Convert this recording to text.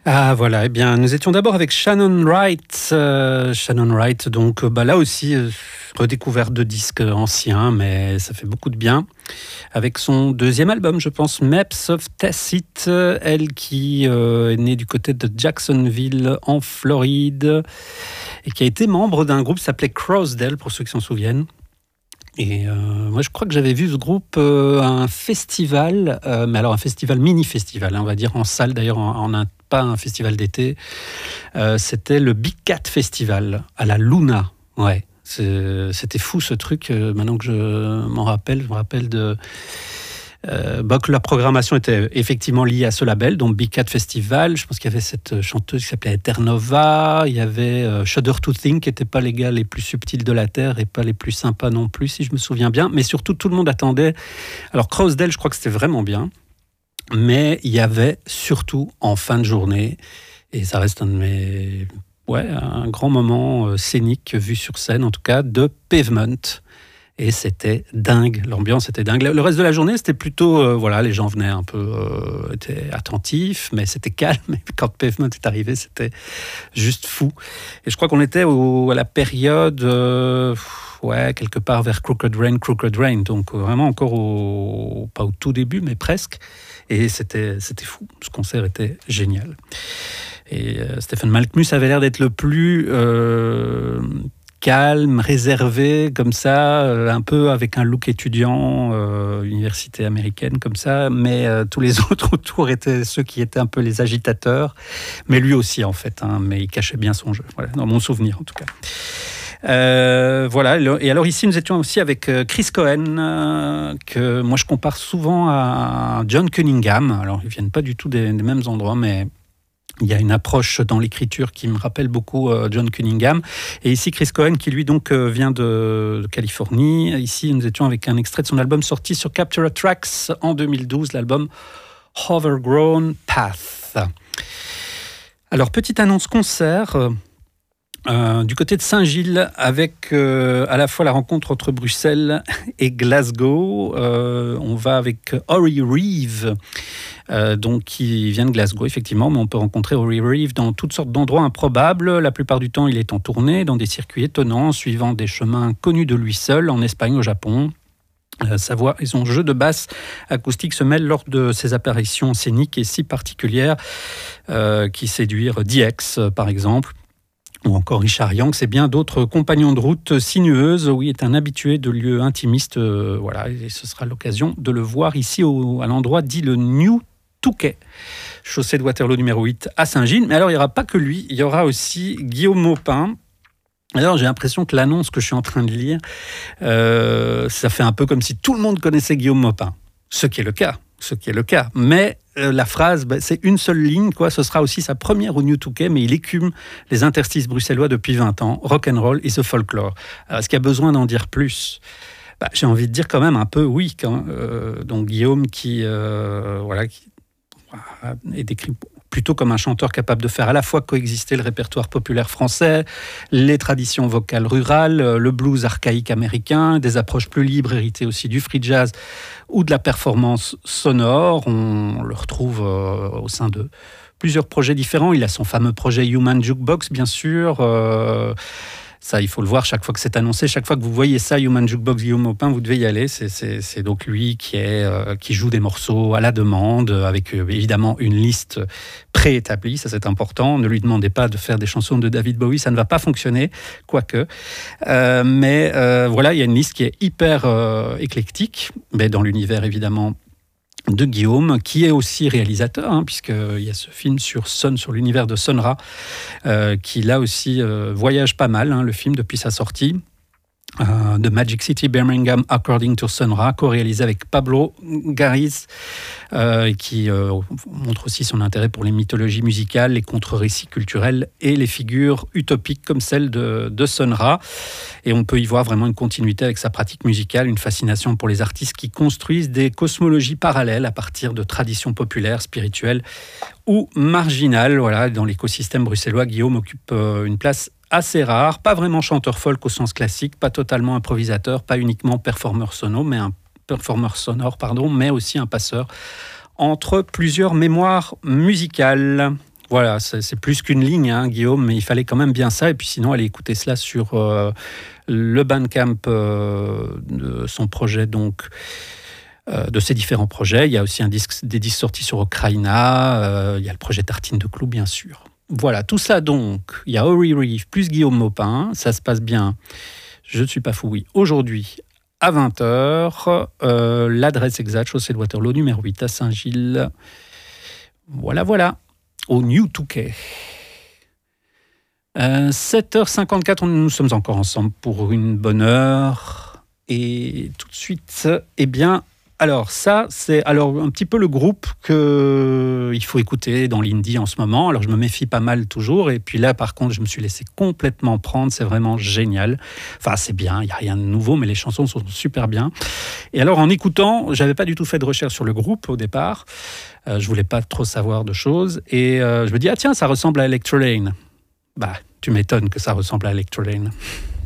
Ah voilà, eh bien nous étions d'abord avec Shannon Wright. Shannon Wright, donc là aussi, redécouverte de disques anciens, mais ça fait beaucoup de bien. Avec son deuxième album, je pense, Maps of Tacit, elle qui est née du côté de Jacksonville, en Floride, et qui a été membre d'un groupe qui s'appelait Crossdale, pour ceux qui s'en souviennent. Et moi, je crois que j'avais vu ce groupe à un festival, mais alors un festival, mini-festival, hein, on va dire, en salle, d'ailleurs, pas un festival d'été. C'était le Big Cat Festival, à la Luna. Ouais, c'était fou ce truc. Maintenant que je me rappelle de... que la programmation était effectivement liée à ce label, donc Big Cat Festival. Je pense qu'il y avait cette chanteuse qui s'appelait Eternova. Il y avait Shudder to Think, qui n'étaient pas les gars les plus subtils de la Terre et pas les plus sympas non plus, si je me souviens bien. Mais surtout, tout le monde attendait. Alors, Crossdale, je crois que c'était vraiment bien. Mais il y avait surtout en fin de journée, et ça reste un grand moment scénique vu sur scène, en tout cas, de Pavement. Et c'était dingue, l'ambiance était dingue. Le reste de la journée, c'était plutôt, les gens venaient un peu, étaient attentifs, mais c'était calme. Et quand Pavement est arrivé, c'était juste fou. Et je crois qu'on était à la période, quelque part vers Crooked Rain, donc vraiment encore pas au tout début, mais presque. Et c'était fou, ce concert était génial. Et Stephen Malkmus avait l'air d'être le plus... calme, réservé, comme ça, un peu avec un look étudiant, université américaine, comme ça, mais tous les autres autour étaient ceux qui étaient un peu les agitateurs, mais lui aussi, en fait, mais il cachait bien son jeu, voilà, dans mon souvenir, en tout cas. Et alors ici, nous étions aussi avec Chris Cohen, que moi je compare souvent à John Cunningham. Alors, ils ne viennent pas du tout des mêmes endroits, mais... il y a une approche dans l'écriture qui me rappelle beaucoup John Cunningham. Et ici, Chris Cohen, qui lui donc vient de Californie. Ici, nous étions avec un extrait de son album sorti sur Captura Tracks en 2012, l'album Overgrown Path. Alors, petite annonce concert... du côté de Saint-Gilles, avec à la fois la rencontre entre Bruxelles et Glasgow. On va avec Ori Reeve, donc qui vient de Glasgow, effectivement, mais on peut rencontrer Ori Reeve dans toutes sortes d'endroits improbables. La plupart du temps, il est en tournée, dans des circuits étonnants, suivant des chemins connus de lui seul, en Espagne, au Japon. Sa voix et son jeu de basse acoustique se mêlent lors de ses apparitions scéniques et si particulières qui séduisent DX, par exemple, ou encore Richard Young, c'est bien d'autres compagnons de route sinueuses. Oui, est un habitué de lieux intimistes. Et ce sera l'occasion de le voir ici à l'endroit dit le New Touquet, chaussée de Waterloo numéro 8 à Saint-Gilles. Mais alors, il n'y aura pas que lui, il y aura aussi Guillaume Maupin. Alors, j'ai l'impression que l'annonce que je suis en train de lire, ça fait un peu comme si tout le monde connaissait Guillaume Maupin, ce qui est le cas. Mais la phrase, c'est une seule ligne, quoi. Ce sera aussi sa première au New Touquet, mais il écume les interstices bruxellois depuis 20 ans. Rock'n'roll is a folklore. Alors, est-ce qu'il y a besoin d'en dire plus ? J'ai envie de dire quand même un peu oui. Donc Guillaume qui est décrit plutôt comme un chanteur capable de faire à la fois coexister le répertoire populaire français, les traditions vocales rurales, le blues archaïque américain, des approches plus libres héritées aussi du free jazz ou de la performance sonore. On le retrouve au sein de plusieurs projets différents. Il a son fameux projet Human Jukebox, bien sûr. Ça, il faut le voir chaque fois que c'est annoncé. Chaque fois que vous voyez ça, Human Jukebox, Guillaume Maupin, vous devez y aller. C'est donc lui qui joue des morceaux à la demande, avec évidemment une liste préétablie. Ça, c'est important. Ne lui demandez pas de faire des chansons de David Bowie, ça ne va pas fonctionner, quoique. Il y a une liste qui est hyper éclectique, mais dans l'univers, évidemment, de Guillaume, qui est aussi réalisateur, puisqu'il y a ce film sur l'univers de Sun Ra, qui là aussi voyage pas mal, le film, depuis sa sortie. De Magic City Birmingham According to Sun Ra, co-réalisé avec Pablo Garriz, qui montre aussi son intérêt pour les mythologies musicales, les contre-récits culturels et les figures utopiques comme celle de Sun Ra. Et on peut y voir vraiment une continuité avec sa pratique musicale, une fascination pour les artistes qui construisent des cosmologies parallèles à partir de traditions populaires, spirituelles ou marginales. Voilà, dans l'écosystème bruxellois, Guillaume occupe une place assez rare, pas vraiment chanteur folk au sens classique, pas totalement improvisateur, pas uniquement performeur sonore, mais aussi un passeur entre plusieurs mémoires musicales. Voilà, c'est plus qu'une ligne, hein, Guillaume, mais il fallait quand même bien ça. Et puis sinon, aller écouter cela sur le Bandcamp de son projet, donc de ses différents projets. Il y a aussi des disques sortis sur Okraina. Il y a le projet Tartine de Clou, bien sûr. Voilà, tout ça donc. Il y a Ori Reef plus Guillaume Maupin. Ça se passe bien. Je ne suis pas fou, oui. Aujourd'hui, à 20h, l'adresse exacte, chaussée de Waterloo, numéro 8 à Saint-Gilles. Voilà. Au New Touquet. 7h54, nous sommes encore ensemble pour une bonne heure. Et tout de suite, eh bien, alors ça, c'est un petit peu le groupe qu'il faut écouter dans l'indie en ce moment. Alors je me méfie pas mal toujours. Et puis là, par contre, je me suis laissé complètement prendre. C'est vraiment génial. Enfin, c'est bien, il n'y a rien de nouveau, mais les chansons sont super bien. Et alors, en écoutant, je n'avais pas du tout fait de recherche sur le groupe au départ. Je voulais pas trop savoir de choses. Et je me dis, ah tiens, ça ressemble à Electrolane. Bah, tu m'étonnes que ça ressemble à Electrolane.